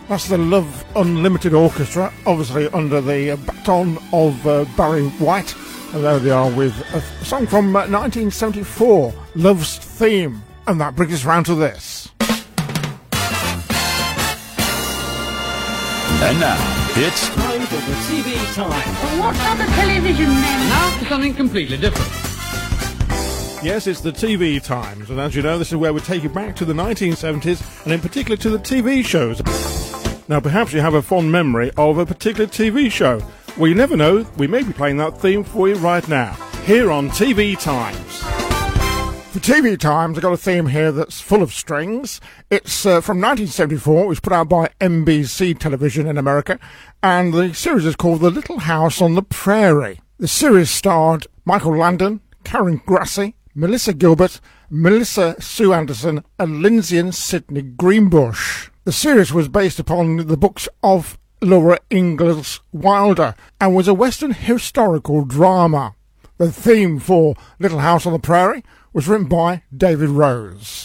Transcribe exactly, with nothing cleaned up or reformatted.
That's the Love Unlimited Orchestra, obviously under the baton of uh, Barry White. And there they are with a song from uh, nineteen seventy-four, Love's Theme. And that brings us round to this. And now, it's time for the T V time. Well, what's on the television then? Now for something completely different. Yes, it's the T V times. And as you know, this is where we take you back to the nineteen seventies, and in particular to the T V shows. Now, perhaps you have a fond memory of a particular T V show. Well, you never know. We may be playing that theme for you right now, here on T V Times. For T V Times, I've got a theme here that's full of strings. It's uh, from nineteen seventy-four. It was put out by N B C Television in America, and the series is called The Little House on the Prairie. The series starred Michael Landon, Karen Grassi, Melissa Gilbert, Melissa Sue Anderson, and Lindsay and Sidney Greenbush. The series was based upon the books of Laura Ingalls Wilder and was a Western historical drama. The theme for Little House on the Prairie was written by David Rose.